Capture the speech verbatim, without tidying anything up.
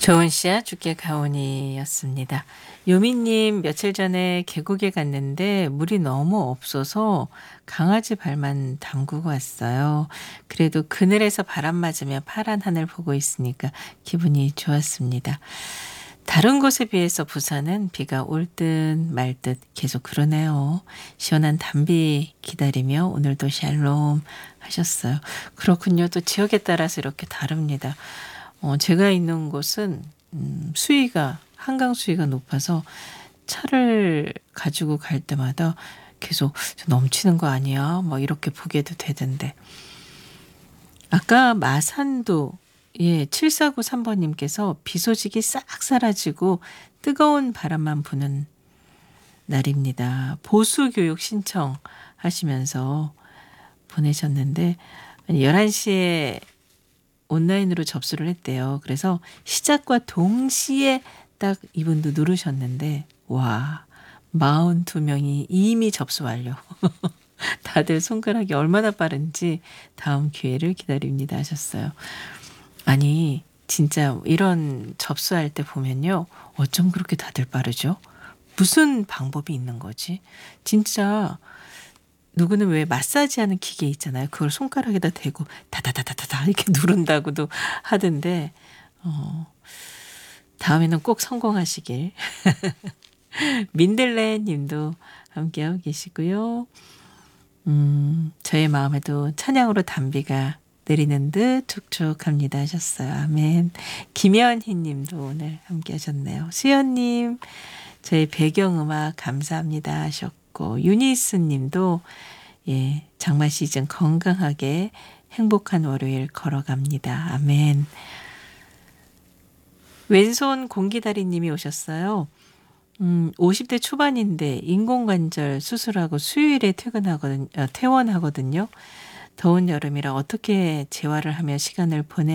좋은 씨앗 죽게 가오니였습니다. 요미님 며칠 전에 계곡에 갔는데 물이 너무 없어서 강아지 발만 담그고 왔어요. 그래도 그늘에서 바람 맞으며 파란 하늘 보고 있으니까 기분이 좋았습니다. 다른 곳에 비해서 부산은 비가 올 듯 말 듯 계속 그러네요. 시원한 담비 기다리며 오늘도 샬롬 하셨어요. 그렇군요. 또 지역에 따라서 이렇게 다릅니다. 어 제가 있는 곳은 음 수위가 한강 수위가 높아서 차를 가지고 갈 때마다 계속 '저 넘치는 거 아니야?' 막 이렇게 보게도 되던데. 아까 마산도 예 칠사구삼 번님께서 비 소식이 싹 사라지고 뜨거운 바람만 부는 날입니다. 보수 교육 신청하시면서 보내셨는데 열한 시에 온라인으로 접수를 했대요. 그래서 시작과 동시에 딱 이분도 누르셨는데 와 사십이 명이 이미 접수 완료. 다들 손가락이 얼마나 빠른지 다음 기회를 기다립니다 하셨어요. 아니 진짜 이런 접수할 때 보면요. 어쩜 그렇게 다들 빠르죠? 무슨 방법이 있는 거지? 진짜 누구는 왜 마사지하는 기계 있잖아요. 그걸 손가락에다 대고 다다다다다다 이렇게 누른다고도 하던데 어 다음에는 꼭 성공하시길. 민들레 님도 함께하고 계시고요. 음 저의 마음에도 찬양으로 단비가 내리는 듯 촉촉합니다 하셨어요. 아멘. 김연희 님도 오늘 함께 하셨네요. 수연 님 저의 배경음악 감사합니다 하셨고 유니스 님도 예 장마 시즌 건강하게 행복한 월요일 걸어갑니다. 아멘. 왼손 공기다리 님이 오셨어요. 음 오십 대 초반인데 인공관절 수술하고 수요일에 퇴근하거든 어 퇴원하거든요. 더운 여름이라 어떻게 재활을 하며 시간을 보내